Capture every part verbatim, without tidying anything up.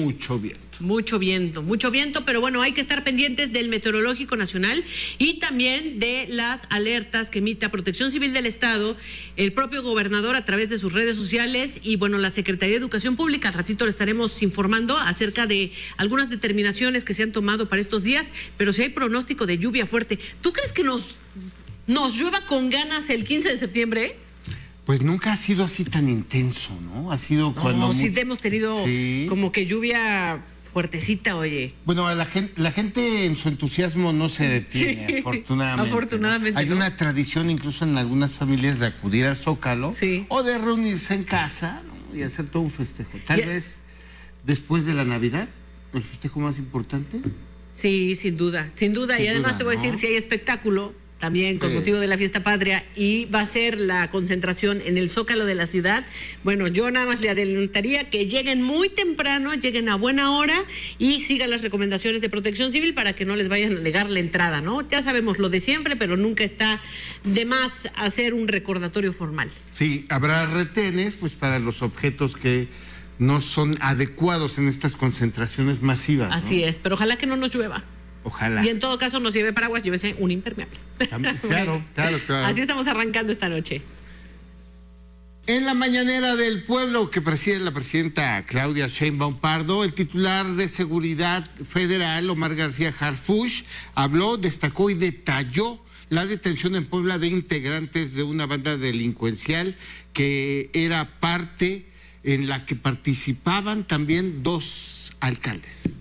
mucho viento. Mucho viento, mucho viento, pero bueno, hay que estar pendientes del Meteorológico Nacional y también de las alertas que emite Protección Civil del Estado, el propio gobernador a través de sus redes sociales y bueno, la Secretaría de Educación Pública. Al ratito le estaremos informando acerca de algunas determinaciones que se han tomado para estos días, pero si hay pronóstico de lluvia fuerte. ¿Tú crees que nos, nos llueva con ganas el quince de septiembre? Pues nunca ha sido así tan intenso, ¿no? Ha sido cuando... No, sí muy... hemos tenido sí. como que lluvia... fuertecita, oye. Bueno, la gente, la gente en su entusiasmo no se detiene, sí, afortunadamente. Afortunadamente. ¿no? Hay ¿no? una tradición incluso en algunas familias de acudir al Zócalo sí. o de reunirse en casa, ¿no? Y hacer todo un festejo. Tal yeah. vez después de la Navidad, el festejo más importante. Sí, sin duda, sin duda. Sin y además duda, te voy ¿no? a decir, si hay espectáculo, también con sí. motivo de la fiesta patria, y va a ser la concentración en el Zócalo de la ciudad. Bueno, yo nada más le adelantaría que lleguen muy temprano, lleguen a buena hora y sigan las recomendaciones de Protección Civil para que no les vayan a negar la entrada, ¿no? Ya sabemos lo de siempre, pero nunca está de más hacer un recordatorio formal. Sí, habrá retenes, pues para los objetos que no son adecuados en estas concentraciones masivas. Así ¿no? es, pero ojalá que no nos llueva. Ojalá. Y en todo caso nos lleve paraguas, llévese un impermeable. También, claro, claro, claro. Así estamos arrancando esta noche. En la mañanera del pueblo que preside la presidenta Claudia Sheinbaum Pardo, el titular de Seguridad Federal, Omar García Harfuch, habló, destacó y detalló la detención en Puebla de integrantes de una banda delincuencial que era parte en la que participaban también dos alcaldes.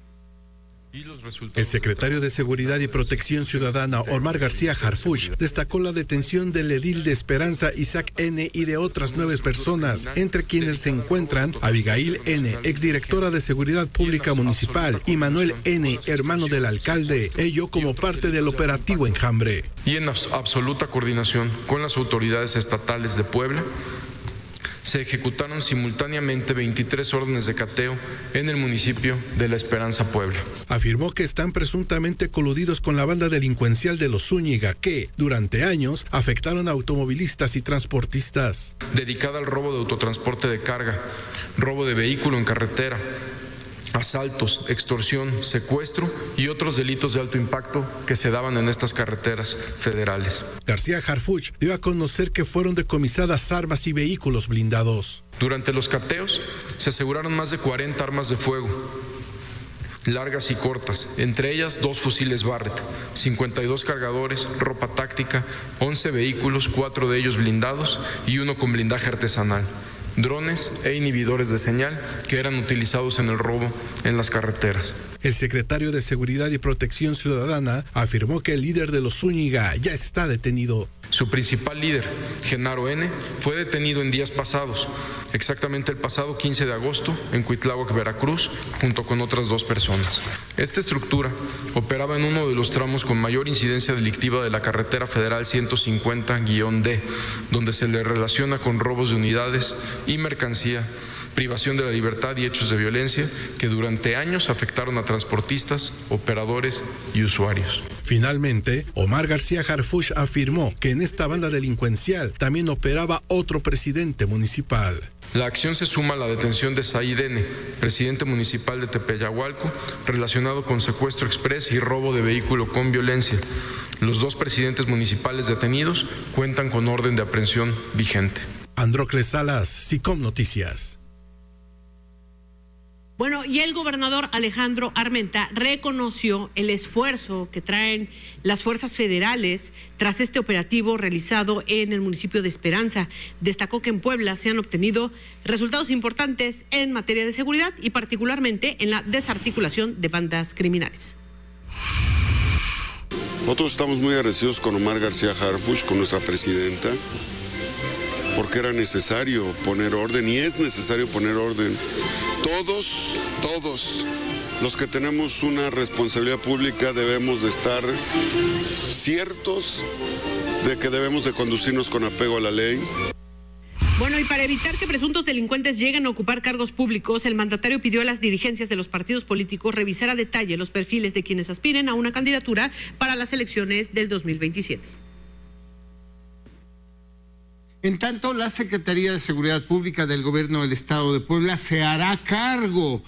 El secretario de Seguridad y Protección Ciudadana, Omar García Harfuch, destacó la detención del edil de Esperanza, Isaac N., y de otras nueve personas, entre quienes se encuentran Abigail N., exdirectora de Seguridad Pública Municipal, y Manuel N., hermano del alcalde, ello como parte del operativo Enjambre. Y en absoluta coordinación con las autoridades estatales de Puebla, se ejecutaron simultáneamente veintitrés órdenes de cateo en el municipio de La Esperanza, Puebla. Afirmó que están presuntamente coludidos con la banda delincuencial de los Zúñiga que, durante años, afectaron a automovilistas y transportistas. Dedicada al robo de autotransporte de carga, robo de vehículo en carretera, asaltos, extorsión, secuestro y otros delitos de alto impacto que se daban en estas carreteras federales. García Harfuch dio a conocer que fueron decomisadas armas y vehículos blindados. Durante los cateos se aseguraron más de cuarenta armas de fuego, largas y cortas, entre ellas dos fusiles Barrett, cincuenta y dos cargadores, ropa táctica, once vehículos, cuatro de ellos blindados y uno con blindaje artesanal, drones e inhibidores de señal que eran utilizados en el robo en las carreteras. El secretario de Seguridad y Protección Ciudadana afirmó que el líder de los Zúñiga ya está detenido. Su principal líder, Genaro N., fue detenido en días pasados, exactamente el pasado quince de agosto, en Cuitláhuac, Veracruz, junto con otras dos personas. Esta estructura operaba en uno de los tramos con mayor incidencia delictiva de la carretera federal ciento cincuenta D, donde se le relaciona con robos de unidades y mercancía, privación de la libertad y hechos de violencia que durante años afectaron a transportistas, operadores y usuarios. Finalmente, Omar García Harfuch afirmó que en esta banda delincuencial también operaba otro presidente municipal. La acción se suma a la detención de Said N., presidente municipal de Tepeyahualco, relacionado con secuestro exprés y robo de vehículo con violencia. Los dos presidentes municipales detenidos cuentan con orden de aprehensión vigente. Andrócles Salas, SICOM Noticias. Bueno, y el gobernador Alejandro Armenta reconoció el esfuerzo que traen las fuerzas federales tras este operativo realizado en el municipio de Esperanza. Destacó que en Puebla se han obtenido resultados importantes en materia de seguridad y particularmente en la desarticulación de bandas criminales. Nosotros estamos muy agradecidos con Omar García Harfuch, con nuestra presidenta, porque era necesario poner orden y es necesario poner orden. Todos, todos los que tenemos una responsabilidad pública debemos de estar ciertos de que debemos de conducirnos con apego a la ley. Bueno, y para evitar que presuntos delincuentes lleguen a ocupar cargos públicos, el mandatario pidió a las dirigencias de los partidos políticos revisar a detalle los perfiles de quienes aspiren a una candidatura para las elecciones del dos mil veintisiete. En tanto, la Secretaría de Seguridad Pública del Gobierno del Estado de Puebla se hará cargo